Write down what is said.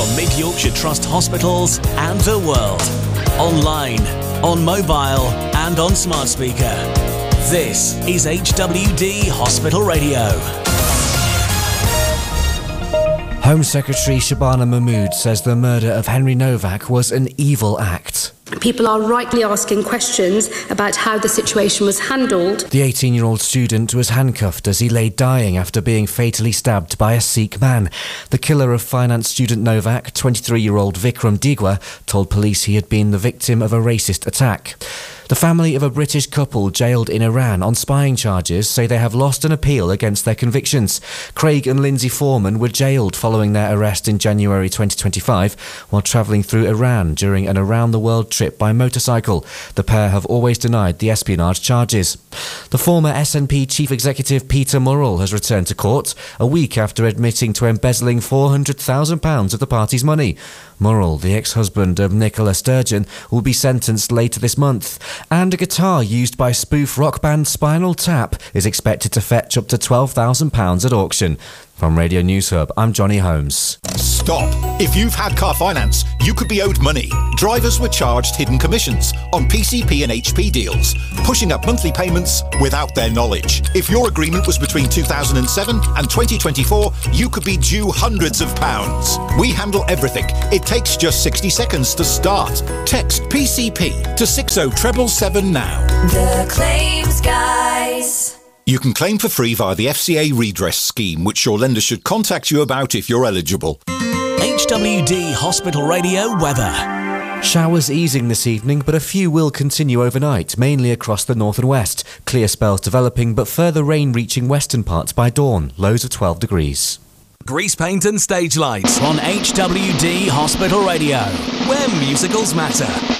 from Mid Yorkshire Trust hospitals and the world. Online, on mobile and on smart speaker. This is HWD Hospital Radio. Home Secretary Shabana Mahmood says the murder of Henry Novak was an evil act. People are rightly asking questions about how the situation was handled. The 18-year-old student was handcuffed as he lay dying after being fatally stabbed by a Sikh man. The killer of finance student Novak, 23-year-old Vikram Digwa, told police he had been the victim of a racist attack. The family of a British couple jailed in Iran on spying charges say they have lost an appeal against their convictions. Craig and Lindsay Foreman were jailed following their arrest in January 2025 while travelling through Iran during an around-the-world trip by motorcycle. The pair have always denied the espionage charges. The former SNP chief executive Peter Murrell has returned to court a week after admitting to embezzling £400,000 of the party's money. Murrell, the ex-husband of Nicola Sturgeon, will be sentenced later this month. And a guitar used by spoof rock band Spinal Tap is expected to fetch up to £12,000 at auction. From Radio News Hub, I'm Johnny Holmes. Stop! If you've had car finance, you could be owed money. Drivers were charged hidden commissions on PCP and HP deals, pushing up monthly payments without their knowledge. If your agreement was between 2007 and 2024, you could be due hundreds of pounds. We handle everything. It takes just 60 seconds to start. Text PCP to 60777 now. The Claims Guys. You can claim for free via the FCA redress scheme, which your lender should contact you about if you're eligible. HWD Hospital Radio weather. Showers easing this evening, but a few will continue overnight, mainly across the north and west. Clear spells developing, but further rain reaching western parts by dawn, lows of 12 degrees. Grease paint and stage lights on HWD Hospital Radio, where musicals matter.